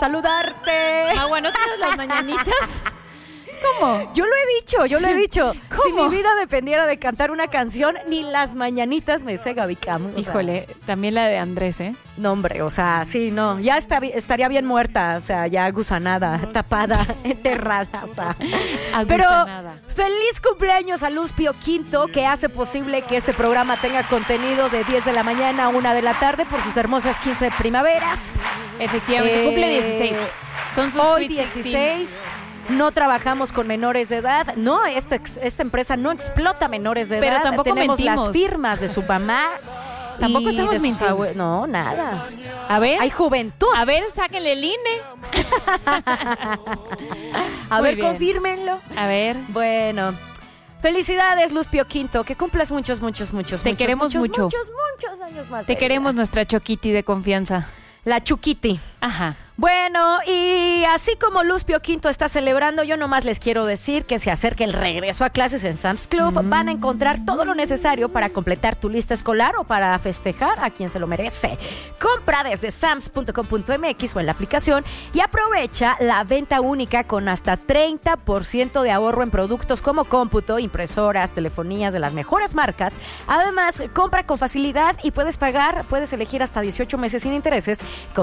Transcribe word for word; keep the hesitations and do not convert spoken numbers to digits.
saludarte. Agua, ¿no tienes las mañanitas? ¿Cómo? Yo lo he dicho, yo lo he dicho. ¿Cómo? Si mi vida dependiera de cantar una canción, ni las mañanitas me sé, Gaby Cam. O sea, Híjole, también la de Andrés, ¿eh? no, hombre, o sea, sí, no. Ya está, estaría bien muerta, o sea, ya gusanada, tapada, enterrada, o sea. Pero Agusanada. feliz cumpleaños a Luz Pío Quinto, que hace posible que este programa tenga contenido de diez de la mañana a una de la tarde por sus hermosas quince primaveras. Efectivamente, Eh, cumple dieciséis. Son sus Hoy Sweet dieciséis. No trabajamos con menores de edad. No, esta, esta empresa no explota menores de Pero edad. tampoco Tenemos mentimos. las firmas de su mamá. Tampoco y estamos de sus mintiendo. abue- No, nada. A ver, Hay juventud. a ver, sáquenle el I N A Muy ver, bien. confírmenlo. E. A ver. Bueno. Felicidades, Luz Pío Quinto. Que cumplas muchos, muchos, muchos, Te muchos, queremos muchos, mucho. Muchos, muchos años más. Te de queremos vida. nuestra Choquiti de confianza. La Chuquiti. Ajá. Bueno, y así como Luz Pío Quinto está celebrando, yo nomás les quiero decir que se acerca el regreso a clases en Sam's Club. Mm. Van a encontrar todo lo necesario para completar tu lista escolar o para festejar a quien se lo merece. Compra desde sams punto com punto m x o en la aplicación y aprovecha la venta única con hasta treinta por ciento de ahorro en productos como cómputo, impresoras, telefonías de las mejores marcas. Además, compra con facilidad y puedes pagar, puedes elegir hasta dieciocho meses sin intereses con